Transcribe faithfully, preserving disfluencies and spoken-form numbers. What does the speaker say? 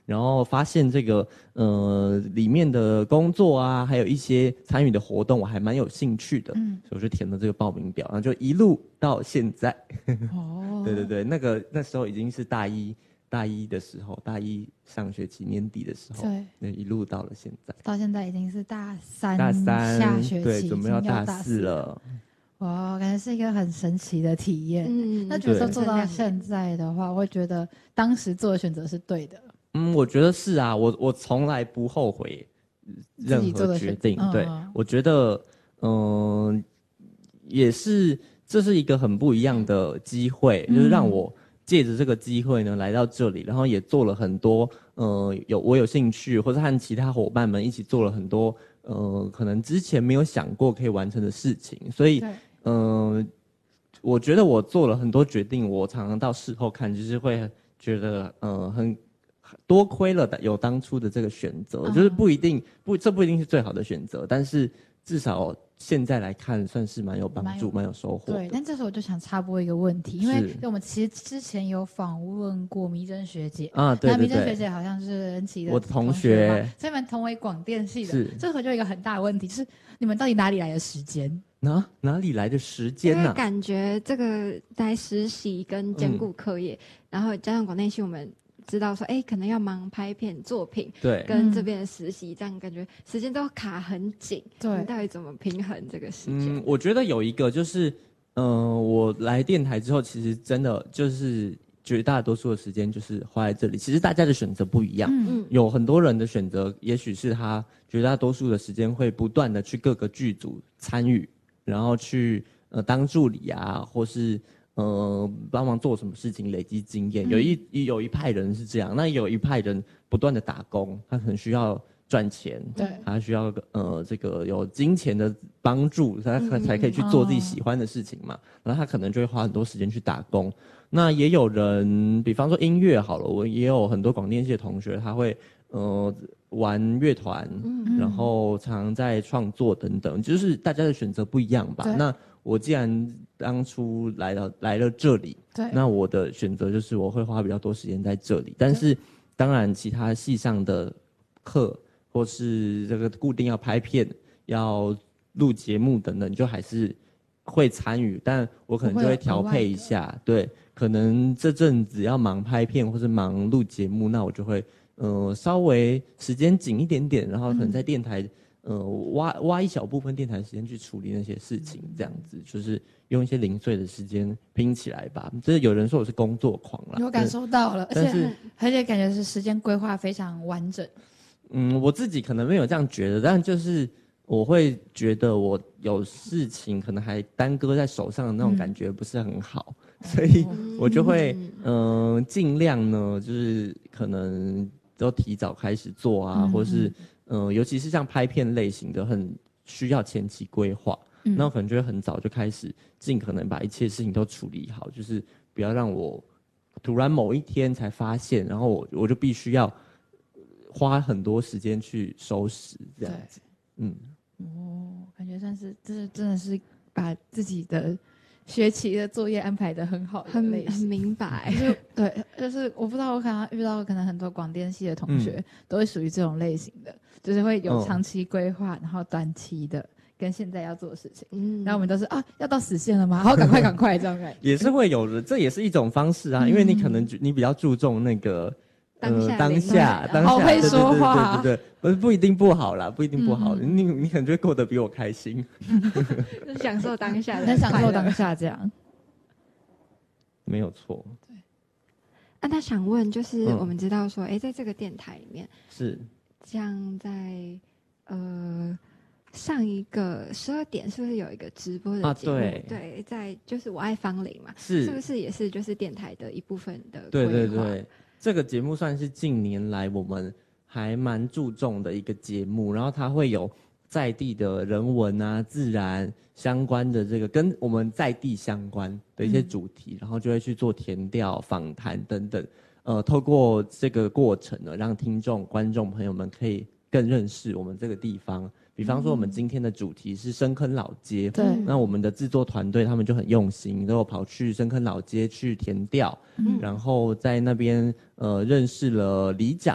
然后发现这个呃里面的工作啊，还有一些参与的活动，我还蛮有兴趣的，嗯，所以我就填了这个报名表，然后就一路到现在。哦，对对对，那个那时候已经是大一大一的时候，大一上学期年底的时候，对，一路到了现在， 到现在已经是大三， 大三下学期对，准备要大四了。 哇，感觉是一个很神奇的体验。嗯，那觉得做到现在的话，我会觉得当时做的选择是对的。 嗯，我觉得是啊，我我从来不后悔任何决定。对，嗯、我觉得，嗯、呃，也是这是一个很不一样的机会，嗯、就是让我借着这个机会呢来到这里，然后也做了很多，呃，有我有兴趣，或者和其他伙伴们一起做了很多，呃，可能之前没有想过可以完成的事情，所以，嗯、呃，我觉得我做了很多决定，我常常到事后看，就是会觉得，呃，很。多亏了有当初的这个选择，嗯、就是不一定不，这不一定是最好的选择，但是至少现在来看，算是蛮有帮助、蛮有收获的。 对，但这时候我就想插播一个问题，因为我们其实之前有访问过迷珍学姐啊，对对对， 那迷珍学姐好像是恩琪的我的同学嘛， 所以你们同为广电系的，是这时候就有一个很大的问题，就是你们到底哪里来的时间？ 哪哪里来的时间呢、啊？ 感觉这个在实习跟兼顾课业，嗯、然后加上广电系我们。知道说，哎，可能要忙拍片作品， 对， 跟这边的实习，这样感觉时间都卡很紧。对，你到底怎么平衡这个时间？ 嗯，我觉得有一个就是，嗯、呃，我来电台之后，其实真的就是绝大多数的时间就是花在这里。其实大家的选择不一样，嗯，有很多人的选择，也许是他绝大多数的时间会不断的去各个剧组参与，然后去呃当助理啊，或是。呃，帮忙做什么事情，累积经验。有一有一派人是这样，那有一派人不断的打工，他可能需要赚钱，对，他需要呃这个有金钱的帮助，他可才可以去做自己喜欢的事情嘛。嗯、然后他可能就会花很多时间去打工。那也有人，比方说音乐好了，我也有很多广电系的同学，他会呃玩乐团，嗯、然后常常在创作等等，就是大家的选择不一样吧。那我既然当初来到来了这里，对，那我的选择就是我会花比较多时间在这里，但是当然其他系上的课或是这个固定要拍片、要录节目等等，就还是会参与，但我可能就会调配一下，对，可能这阵子要忙拍片或是忙录节目，那我就会呃稍微时间紧一点点，然后可能在电台。嗯呃，挖挖一小部分电台时间去处理那些事情，这样子就是用一些零碎的时间拼起来吧。就是有人说我是工作狂啦， 有感受到了，而且而且感觉是时间规划非常完整。 嗯，我自己可能没有这样觉得，但就是我会觉得我有事情可能还耽搁在手上的那种感觉不是很好，嗯、所以我就会嗯、呃、尽量呢，就是可能都提早开始做啊，嗯、或是。嗯、呃，尤其是像拍片类型的，很需要前期规划，嗯、那我可能就会很早就开始，尽可能把一切事情都处理好，就是不要让我突然某一天才发现，然后我我就必须要花很多时间去收拾这样子。嗯， 哦，感觉算是这真的是把自己的学期的作业安排得很好的很很明白。 就是对，就是我不知道，我可能遇到可能很多广电系的同学、嗯、都会属于这种类型的。就是会有长期规划，哦、然后短期的跟现在要做的事情，嗯，然后我们都是啊，要到死线了吗？好，赶快赶快这样感觉。 也是会有的，这也是一种方式啊，嗯、因为你可能你比较注重那个当下、 呃、当下当下， 好会说话， 对对对对对，不是不一定不好啦，不一定不好，嗯、你你可能就会过得比我开心， 就是享受当下的， 很享受当下这样， 没有错。 对。那他想问，就是我们知道说，哎、嗯，在这个电台里面是。 像在呃上一个十二点是不是有一个直播的节目？啊、对, 对，在就是我爱芳龄嘛，是是不是也是就是电台的一部分的规划？ 对对对，这个节目算是近年来我们还蛮注重的一个节目，然后它会有在地的人文啊、自然相关的这个跟我们在地相关的一些主题，嗯、然后就会去做田调、访谈等等。呃，透过这个过程呢，让听众、观众朋友们可以更认识我们这个地方。比方说，我们今天的主题是深坑老街，对、嗯，那我们的制作团队他们就很用心，都有跑去深坑老街去田调，嗯，然后在那边呃认识了里长